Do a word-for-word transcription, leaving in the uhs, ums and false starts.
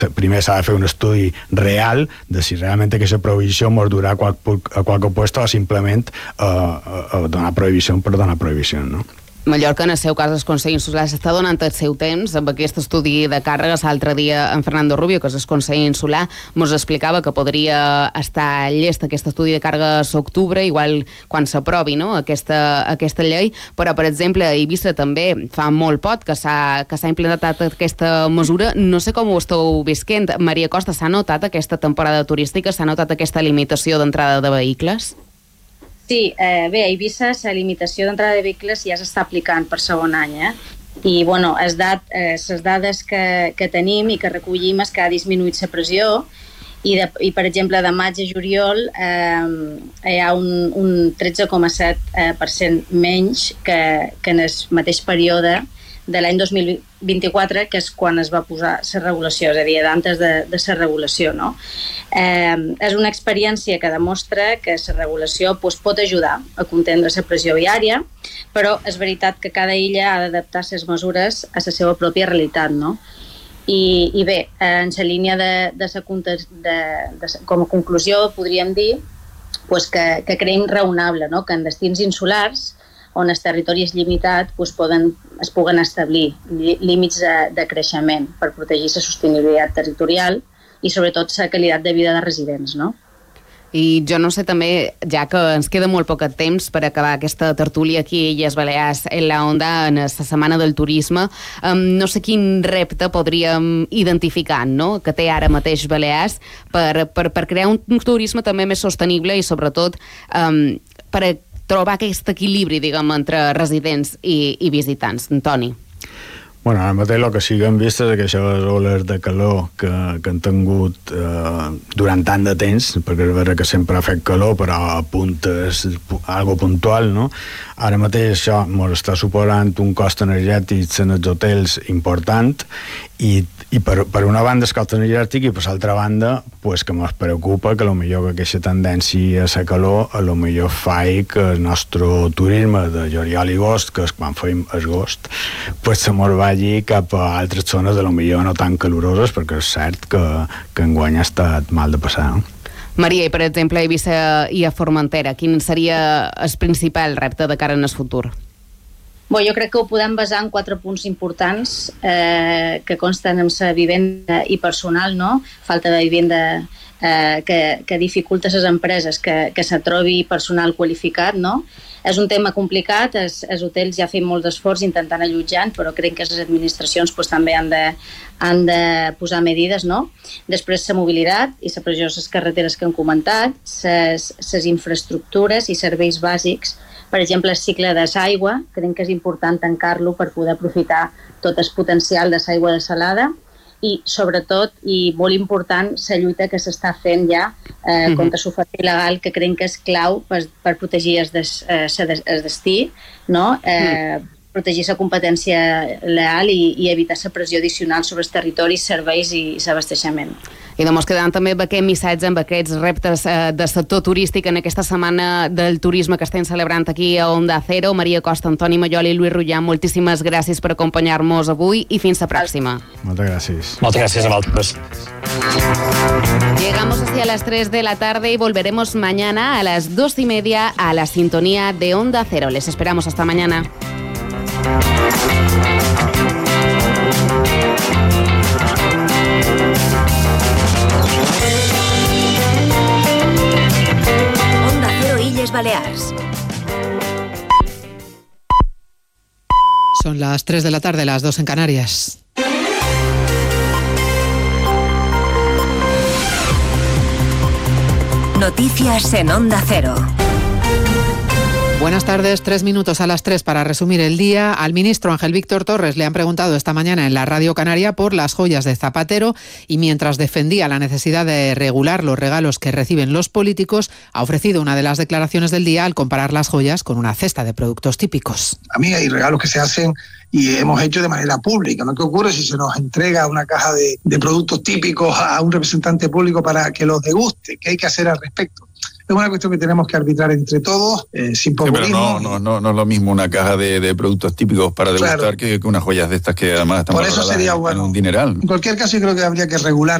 primer s'ha de fer un estudi real de si realment aquesta prohibició ens durà a qualque, a qualque puesto o simplement uh, uh, donar prohibició per donar prohibició, no? Mallorca, en el seu cas, els Consell Insular s'està donant el seu temps amb aquest estudi de càrregues. L'altre dia, en Fernando Rubio, que és el Consell Insular, ens explicava que podria estar llest aquest estudi de càrregues a octubre, igual quan s'aprovi, no?, aquesta, aquesta llei, però, per exemple, a Eivissa també fa molt poc que s'ha, que s'ha implementat aquesta mesura. No sé com ho esteu visquent. Maria Costa, s'ha notat aquesta temporada turística? S'ha notat aquesta limitació d'entrada de vehicles? Sí, eh, bé, a Eivissa la limitació d'entrada de vehicles ja s'està aplicant per segon any, eh? I, bueno, les dat, eh, dades que, que tenim i que recollim és que ha disminuït la pressió i, de, i per exemple, de maig a juliol eh, hi ha un, un tretze coma set per cent menys que, que en el mateix període de l'any dos mil vint-i-quatre, que és quan es va posar la regulació, és a dir, d'antes de, de la regulació, no? Eh, és una experiència que demostra que la regulació pues, pot ajudar a contendre la pressió viària, però és veritat que cada illa ha d'adaptar les mesures a la seva pròpia realitat, no? I, i bé, en la línia de, de, sa, de, de, com a conclusió podríem dir pues, que, que creiem raonable, no?, que en destins insulars on el territori és limitat, doncs poden, es puguen establir límits de, de creixement per protegir la sostenibilitat territorial i sobretot la qualitat de vida de residents, no? I jo no sé també, ja que ens queda molt poc temps per acabar aquesta tertúlia aquí a Illes Balears en la Onda, en la Setmana del Turisme, um, no sé quin repte podríem identificar, no?, que té ara mateix Balears per, per, per crear un turisme també més sostenible i sobretot um, per a trobar aquest equilibri, diguem, entre residents i, i visitants. Antoni. Bueno, ara mateix el que sí que hem vist és aquestes oles de calor que, que han tingut eh, durant tant de temps, perquè és vera que sempre ha fet calor, però a punt és algo puntual, no? Ara mateix això ens està suposant un cost energètic en els hotels important i, i per, per una banda el cost energètic i per l'altra banda pues, que ens preocupa que potser que aquesta tendència a la calor a lo millor fa que el nostre turisme de juliol i agost, que és quan fem agost, pues se mos vagi cap a altres zones de lo millor no tan caloroses, perquè és cert que, que enguany ha estat mal de passar, no? Maria, i per exemple a Eivissa i a Formentera, quin seria el principal repte de cara en el futur? Bé, jo crec que ho podem basar en quatre punts importants eh, que consten en la vivenda i personal, no? Falta de vivenda eh, que, que dificulta a les empreses que, que se trobi personal qualificat, no? És un tema complicat, els, els hotels ja fem molt d'esforç intentant allotjar, però crec que les administracions pues, també han de, han de posar medides, no? Després la mobilitat i la pressió de les carreteres que hem comentat, les infraestructures i serveis bàsics, per exemple, el cicle de l'aigua, crec que és important tancar-lo per poder aprofitar tot el potencial de l'aigua desalada i, sobretot, i molt important, la lluita que s'està fent ja eh, uh-huh. contra l'oferta il·legal, que crec que és clau per, per protegir el, des, eh, el destí, no? Eh, uh-huh. protegir la competència leal i, i evitar la pressió addicional sobre els territoris, serveis i l'abasteixement. I doncs quedant també amb aquest missatge, amb aquests reptes eh, de sector turístic en aquesta setmana del turisme que estem celebrant aquí a Onda Cero. Maria Costa, Antoni Mallol i Lluís Rullan, moltíssimes gràcies per acompanyar-nos avui i fins la pròxima. Moltes gràcies. Moltes gràcies a vosaltres. Llegamos hacia las tres de la tarde y volveremos mañana a las dos y media a la sintonía de Onda Cero. Les esperamos hasta mañana. Onda Cero Illes Balears. Son las tres de la tarde, las dos en Canarias. Noticias en Onda Cero. Buenas tardes, tres minutos a las tres para resumir el día. Al ministro Ángel Víctor Torres le han preguntado esta mañana en la Radio Canaria por las joyas de Zapatero y mientras defendía la necesidad de regular los regalos que reciben los políticos, ha ofrecido una de las declaraciones del día al comparar las joyas con una cesta de productos típicos. A mí hay regalos que se hacen y hemos hecho de manera pública, ¿no? ¿Qué ocurre si se nos entrega una caja de, de productos típicos a un representante público para que los deguste? ¿Qué hay que hacer al respecto? es una cuestión que tenemos que arbitrar entre todos, eh, sin populismo. Sí, pero no, no, no, no es lo mismo una caja de, de productos típicos para degustar, claro, que, que unas joyas de estas que además estamos por eso sería bueno. En un dineral. En cualquier caso, yo creo que habría que regular